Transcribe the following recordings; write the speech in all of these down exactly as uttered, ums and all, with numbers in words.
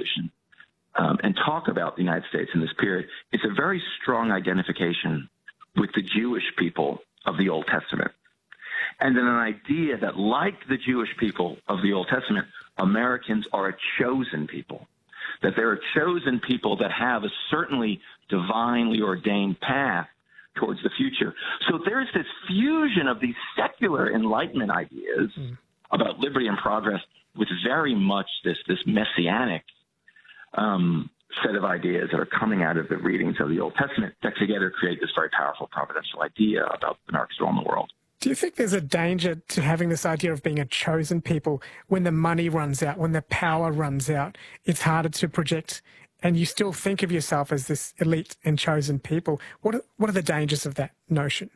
Revolution um, and talk about the United States in this period, it's a very strong identification with the Jewish people of the Old Testament. And then an idea that, like the Jewish people of the Old Testament, Americans are a chosen people, that they're a chosen people that have a certainly divinely ordained path towards the future. So there's this fusion of these secular Enlightenment ideas mm. about liberty and progress with very much this, this messianic um, set of ideas that are coming out of the readings of the Old Testament that together create this very powerful providential idea about America's role in the world. Do you think there's a danger to having this idea of being a chosen people when the money runs out, when the power runs out? It's harder to project, and you still think of yourself as this elite and chosen people. What are, what are the dangers of that notion?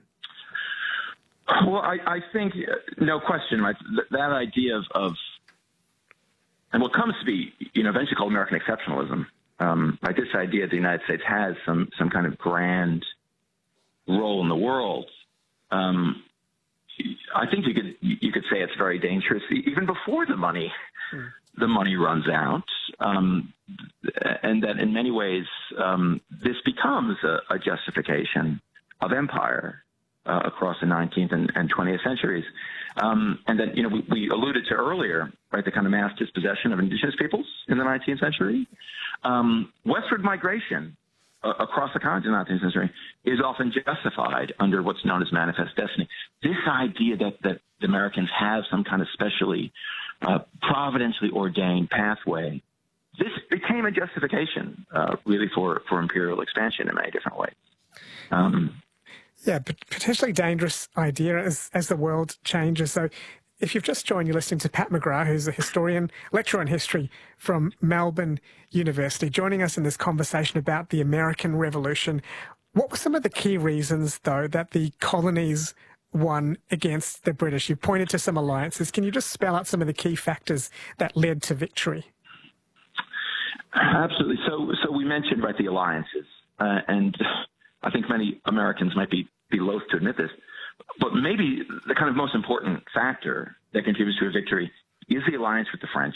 Well, I, I think, no question, right, that idea of, of, and what comes to be, you know, eventually called American exceptionalism, um, right, this idea that the United States has some, some kind of grand role in the world, um, I think you could you could say it's very dangerous even before the money mm. the money runs out, um, and that in many ways um, this becomes a, a justification of empire uh, across the nineteenth and, and twentieth centuries, um, and that you know we, we alluded to earlier, right? The kind of mass dispossession of indigenous peoples in the nineteenth century, um, westward migration Uh, across the continent in the nineteenth century is often justified under what's known as manifest destiny. This idea that, that the Americans have some kind of specially uh, providentially ordained pathway, this became a justification uh, really for, for imperial expansion in many different ways. Um, yeah, but potentially dangerous idea as, as the world changes. So if you've just joined, you're listening to Pat McGrath, who's a historian, lecturer in history from Melbourne University, joining us in this conversation about the American Revolution. What were some of the key reasons, though, that the colonies won against the British? You pointed to some alliances. Can you just spell out some of the key factors that led to victory? Absolutely. So, so we mentioned, right, the alliances, uh, and I think many Americans might be, be loath to admit this, but maybe the kind of most important factor that contributes to a victory is the alliance with the French.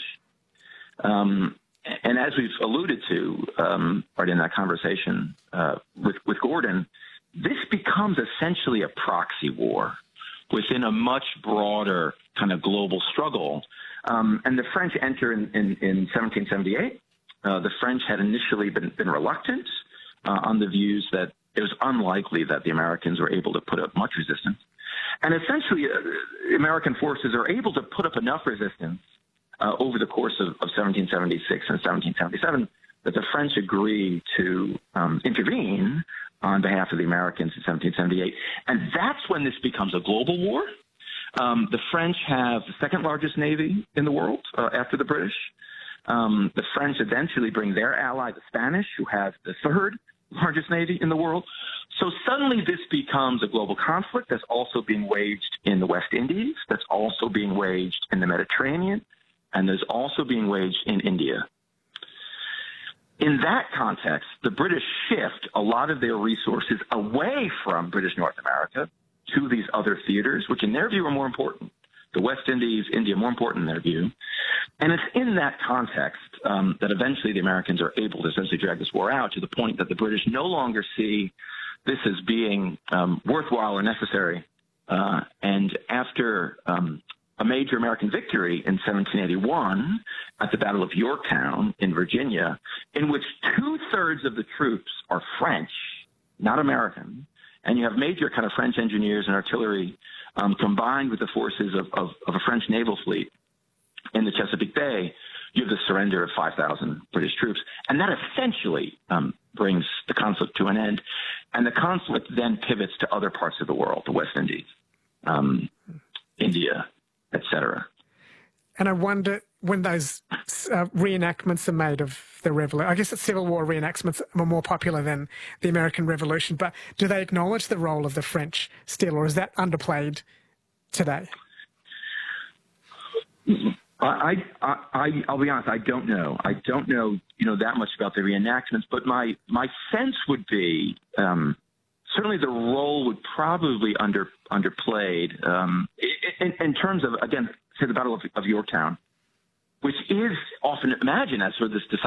Um, and as we've alluded to um, right in that conversation uh, with, with Gordon, this becomes essentially a proxy war within a much broader kind of global struggle. Um, and the French enter in, in, in seventeen seventy-eight. Uh, the French had initially been, been reluctant uh, on the views that it was unlikely that the Americans were able to put up much resistance. And essentially, uh, American forces are able to put up enough resistance uh, over the course of, of seventeen seventy-six and seventeen seventy-seven that the French agree to um, intervene on behalf of the Americans in seventeen seventy-eight. And that's when this becomes a global war. Um, the French have the second largest navy in the world uh, after the British. Um, the French eventually bring their ally, the Spanish, who have the third largest navy in the world. So suddenly this becomes a global conflict that's also being waged in the West Indies, that's also being waged in the Mediterranean, and there's also being waged in India. In that context, the British shift a lot of their resources away from British North America to these other theaters, which in their view are more important. The West Indies, India, more important in their view. And it's in that context um, that eventually the Americans are able to essentially drag this war out to the point that the British no longer see this as being um, worthwhile or necessary. Uh, and after um, a major American victory in seventeen eighty-one at the Battle of Yorktown in Virginia, in which two-thirds of the troops are French, not American, and you have major kind of French engineers and artillery um, combined with the forces of, of, of a French naval fleet in the Chesapeake Bay, you have the surrender of five thousand British troops. And that essentially um, brings the conflict to an end. And the conflict then pivots to other parts of the world, the West Indies, um, India, et cetera. And I wonder, when those uh, reenactments are made of the Revolution, I guess the Civil War reenactments are more popular than the American Revolution, but do they acknowledge the role of the French still, or is that underplayed today? I, I, I, I'll be honest, I don't know. I don't know, you know, that much about the reenactments, but my, my sense would be um, certainly the role would probably under underplayed um, in, in terms of, again, say the Battle of, of Yorktown, which is often imagined as sort of this